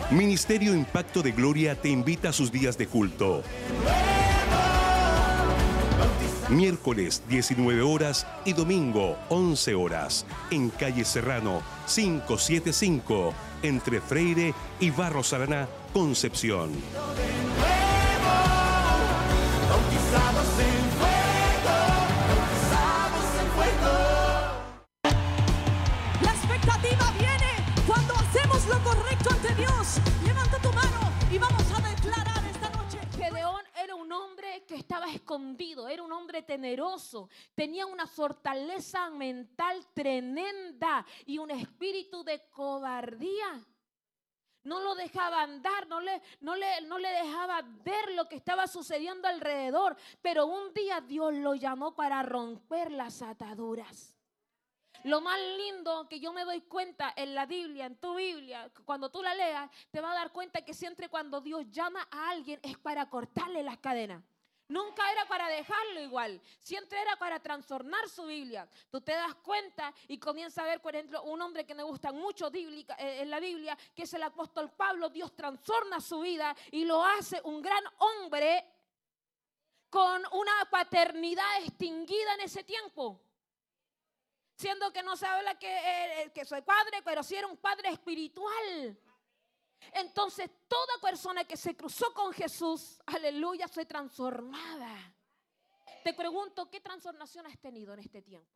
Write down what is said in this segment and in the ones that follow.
Ministerio Impacto de Gloria te invita a sus días de culto. Miércoles 19 horas y domingo 11 horas en calle Serrano 575 entre Freire y Barros Araná, Concepción. La expectativa viene cuando hacemos lo correcto ante Dios. Levanta tu mano y vamos a declarar esta noche. Gedeón era un hombre que estaba escondido, era un hombre temeroso, tenía una fortaleza mental tremenda y un espíritu de cobardía. No lo dejaba andar, no le dejaba ver lo que estaba sucediendo alrededor. Pero un día Dios lo llamó para romper las ataduras. Lo más lindo que yo me doy cuenta en la Biblia, en tu Biblia, cuando tú la leas, te vas a dar cuenta que siempre cuando Dios llama a alguien es para cortarle las cadenas. Nunca era para dejarlo igual, siempre era para transformar su Biblia. Tú te das cuenta y comienzas a ver, por ejemplo, un hombre que me gusta mucho en la Biblia, que es el apóstol Pablo. Dios transforma su vida y lo hace un gran hombre con una paternidad extinguida en ese tiempo. Siendo que no se habla que soy padre, pero sí era un padre espiritual. Entonces toda persona que se cruzó con Jesús, aleluya, fue transformada. Te pregunto, ¿qué transformación has tenido en este tiempo?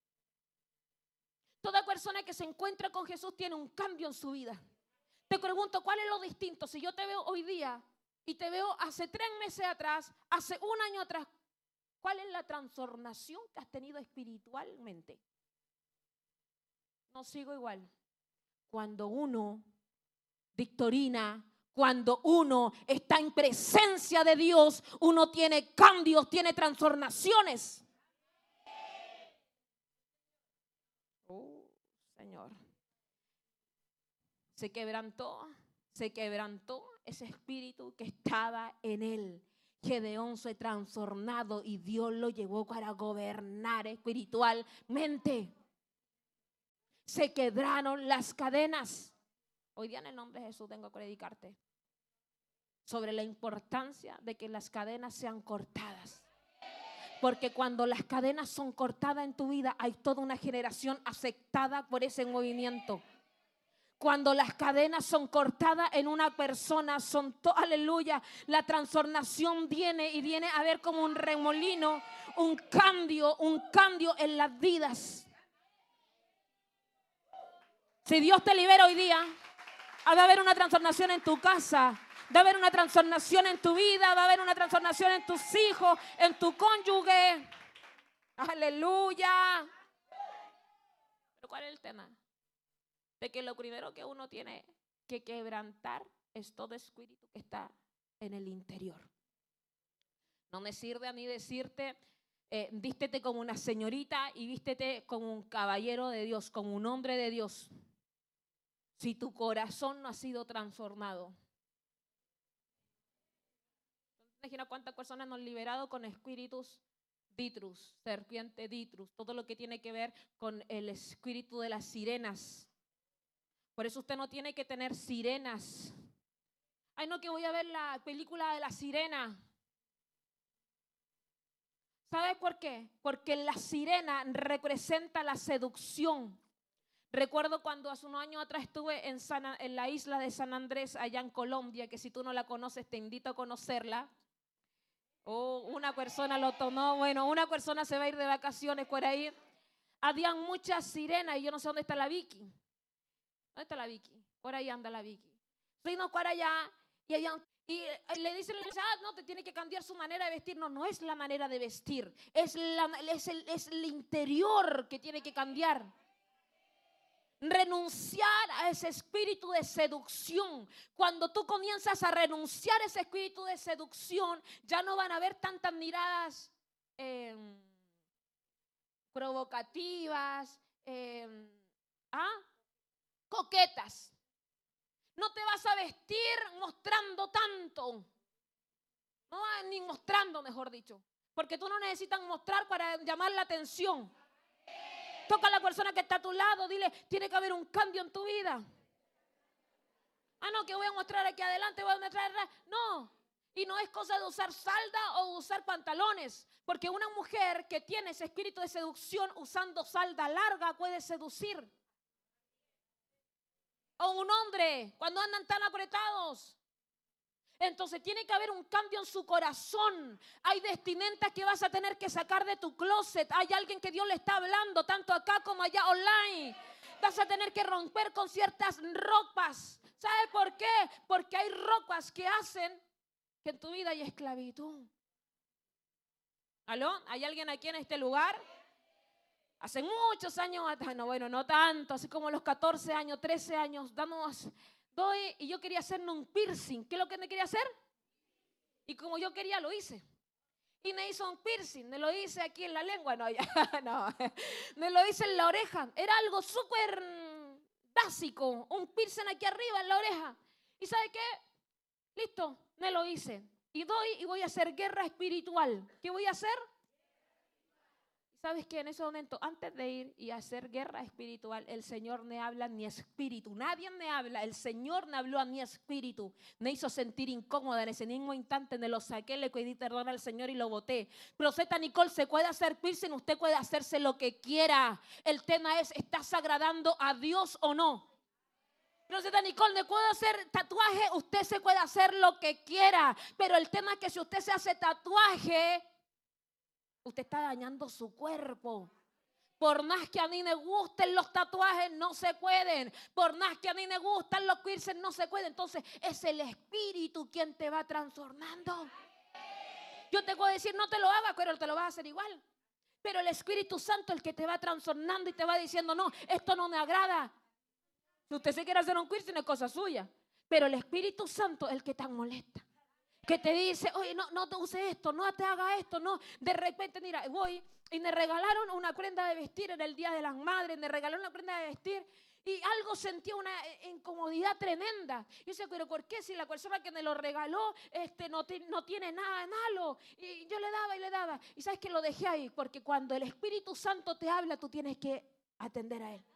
Toda persona que se encuentra con Jesús tiene un cambio en su vida. Te pregunto, ¿cuál es lo distinto? Si yo te veo hoy día y te veo hace 3 meses atrás, hace 1 año atrás, ¿cuál es la transformación que has tenido espiritualmente? No sigo igual. Cuando uno victorina, cuando uno está en presencia de Dios, uno tiene cambios, tiene transformaciones. Señor. Se quebrantó ese espíritu que estaba en él. Gedeón fue transformado y Dios lo llevó para gobernar espiritualmente. Se quebraron las cadenas. Hoy día en el nombre de Jesús tengo que predicarte sobre la importancia de que las cadenas sean cortadas. Porque cuando las cadenas son cortadas en tu vida, hay toda una generación afectada por ese movimiento. Cuando las cadenas son cortadas en una persona, aleluya, la transformación viene y viene a ver como un remolino, un cambio en las vidas. Si Dios te libera hoy día, va a haber una transformación en tu casa, va a haber una transformación en tu vida, va a haber una transformación en tus hijos, en tu cónyuge. Aleluya. Pero ¿cuál es el tema? De que lo primero que uno tiene que quebrantar es todo espíritu que está en el interior. No me sirve a mí decirte, vístete como una señorita y vístete como un caballero de Dios, como un hombre de Dios, si tu corazón no ha sido transformado. Imagina cuántas personas nos han liberado con espíritus ditrus, serpiente ditrus, todo lo que tiene que ver con el espíritu de las sirenas. Por eso usted no tiene que tener sirenas. Ay, no, que voy a ver la película de la sirena. ¿Sabes por qué? Porque la sirena representa la seducción. Recuerdo cuando hace unos años atrás estuve en la isla de San Andrés, allá en Colombia, que si tú no la conoces te invito a conocerla. Una persona lo tomó, una persona se va a ir de vacaciones por ahí. Habían muchas sirenas y yo no sé dónde está la Vicky. ¿Dónde está la Vicky? Por ahí anda la Vicky. Fuimos para allá y le dicen, no, te tiene que cambiar su manera de vestir. No, no es la manera de vestir, es el interior que tiene que cambiar. Renunciar a ese espíritu de seducción. Cuando tú comienzas a renunciar a ese espíritu de seducción, ya no van a haber tantas miradas provocativas, coquetas. No te vas a vestir mostrando tanto. No, ni mostrando, mejor dicho. Porque tú no necesitas mostrar para llamar la atención. Toca a la persona que está a tu lado, dile, tiene que haber un cambio en tu vida. no, que voy a mostrar aquí adelante, voy a mostrar atrás. No. Y no es cosa de usar falda o usar pantalones. Porque una mujer que tiene ese espíritu de seducción usando falda larga puede seducir. O un hombre cuando andan tan apretados. Entonces tiene que haber un cambio en su corazón. Hay vestimentas que vas a tener que sacar de tu closet. Hay alguien que Dios le está hablando, tanto acá como allá online. Vas a tener que romper con ciertas ropas. ¿Sabe por qué? Porque hay ropas que hacen que en tu vida hay esclavitud. ¿Aló? ¿Hay alguien aquí en este lugar? Hace muchos años atrás, no, bueno, no tanto, así como los 14 años, 13 años, y yo quería hacerme un piercing. ¿Qué es lo que me quería hacer? Y como yo quería, lo hice. Y me hizo un piercing, me lo hice aquí en la lengua, no, ya, no, me lo hice en la oreja. Era algo súper básico, un piercing aquí arriba en la oreja. ¿Y sabe qué? Listo, me lo hice. Y voy a hacer guerra espiritual. ¿Qué voy a hacer? ¿Sabes qué? En ese momento, antes de ir y hacer guerra espiritual, el Señor me habla en mi espíritu. Nadie me habla, el Señor me habló a mi espíritu. Me hizo sentir incómoda en ese mismo instante. Me lo saqué, le pedí perdón al Señor y lo boté. Profeta Nicole, se puede hacer piercing, usted puede hacerse lo que quiera. El tema es, ¿estás agradando a Dios o no? Profeta Nicole, ¿me puedo hacer tatuaje? Usted se puede hacer lo que quiera. Pero el tema es que si usted se hace tatuaje, usted está dañando su cuerpo. Por más que a mí me gusten los tatuajes, no se pueden. Por más que a mí me gustan los piercings, no se pueden. Entonces es el espíritu quien te va transformando. Yo te puedo decir, no te lo hagas, pero te lo vas a hacer igual. Pero el Espíritu Santo es el que te va transformando y te va diciendo, no, esto no me agrada. Si usted se quiere hacer un piercing es cosa suya. Pero el Espíritu Santo es el que te molesta. Que te dice, oye, no te use esto, no te haga esto, no. De repente, mira, voy y me regalaron una prenda de vestir en el Día de las Madres, me regalaron una prenda de vestir y algo sentía una incomodidad tremenda. Y yo decía, pero ¿por qué? Si la persona que me lo regaló no tiene nada de malo. Y yo le daba y le daba. Y sabes que lo dejé ahí, porque cuando el Espíritu Santo te habla, tú tienes que atender a Él.